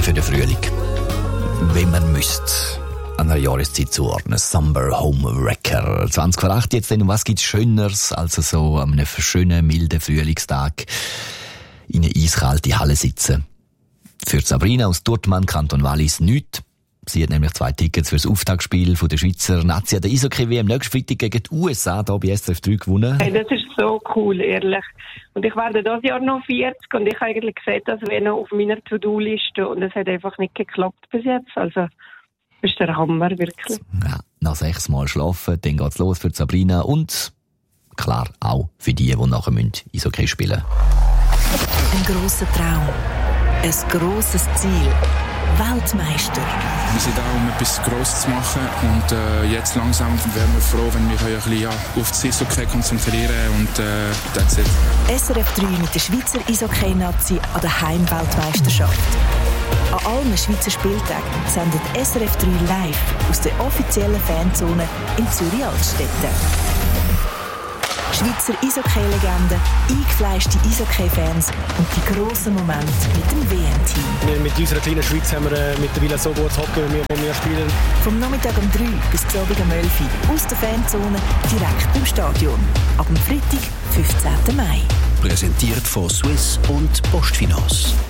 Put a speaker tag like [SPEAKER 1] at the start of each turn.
[SPEAKER 1] für den Frühling. Wenn man müsste an einer Jahreszeit zuordnen. Summer Home Wrecker. 20 vor 8 jetzt, denn was gibt's Schöneres als so an einem schönen, milden Frühlingstag in eine eiskalte Halle sitzen? Für Sabrina aus Turtmann, Kanton Wallis, nichts. Sie hat nämlich 2 Tickets für das Auftaktspiel von der Schweizer Nazi an der Eishockey-WM nächsten Freitag gegen die USA hier bei SRF 3 gewonnen.
[SPEAKER 2] Hey, das ist so cool, ehrlich. Und ich werde dieses Jahr noch 40 und ich habe eigentlich gesehen, das wäre noch auf meiner To-Do-Liste und es hat einfach nicht geklappt bis jetzt. Also, das ist der Hammer, wirklich.
[SPEAKER 1] Ja, nach 6 Mal schlafen, dann geht's los für Sabrina und klar auch für die nachher Eishockey spielen müssen.
[SPEAKER 3] Ein grosser Traum. Ein grosses Ziel. Weltmeister.
[SPEAKER 4] Wir sind da, um etwas Grosses zu machen und jetzt langsam wären wir froh, wenn wir ein bisschen auf das Eishockey konzentrieren und that's it.
[SPEAKER 3] SRF 3 mit der Schweizer Eishockey-Nazi an der Heimweltmeisterschaft. An allen Schweizer Spieltagen sendet SRF 3 live aus der offiziellen Fanzone in Zürich-Altstetten. Schweizer Eishockey-Legenden, eingefleischte Eishockey-Fans und die grossen Momente mit dem WM-Team.
[SPEAKER 5] Mit unserer kleinen Schweiz haben wir mittlerweile so gutes Hockey, wie wir spielen.
[SPEAKER 3] Vom Nachmittag um 3 bis zum Abend um 11 Uhr aus der Fanzone direkt im Stadion. Ab dem Freitag, 15. Mai.
[SPEAKER 6] Präsentiert von Swiss und Postfinance.